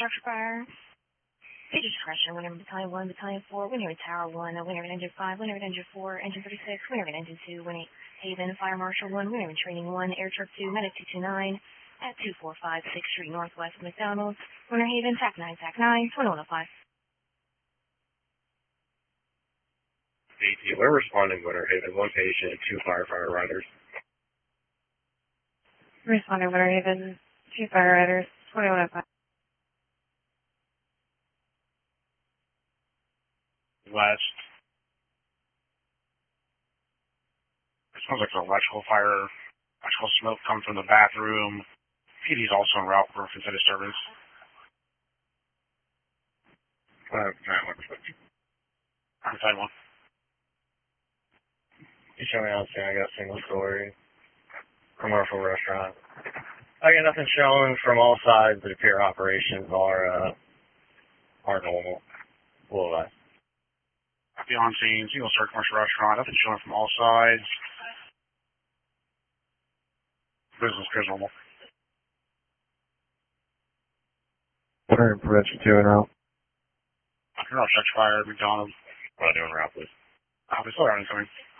structure fire. Pages Crusher, winner Battalion 1, Battalion 4, winner at Tower 1, winner at Engine 5, winner at Engine 4, Engine 36, winner at Engine 2, winner Haven, Fire Marshal 1, winner in Training 1, Air Truck 2, Medic 229, at 245 6th Street Northwest McDonald's, winner Haven, TAC 9, TAC 9, 2105. AT, we're responding Winter Haven, 1 patient, 2 firefighter riders. Responding Winter Haven, 2 fire riders, 2105. West. It sounds like an electrical fire, electrical smoke coming from the bathroom. PD's also en route for a disturbance. I'm saying one. You show me on scene, I got single story, commercial restaurant. I got nothing showing from all sides, but appear operations are normal. Well, Copy on scene, single story commercial restaurant, nothing showing from all sides. Business as normal. Winter prevention 2 en route. Structure fire, McDonald's. What are you doing route, please? We still got incoming.